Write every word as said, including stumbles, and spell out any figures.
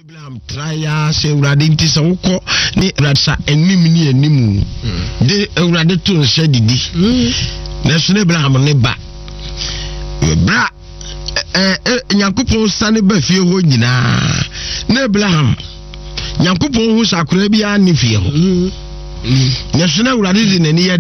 Abraham traya se urade nti se wokọ ni ratsa enim ni enimu de urade to nse didi na so Abraham ne ba bra eh Yakobon sane ba fie ho nyina na Abraham Yakobon hu sakura bia ne fie ho nya so na urade de nani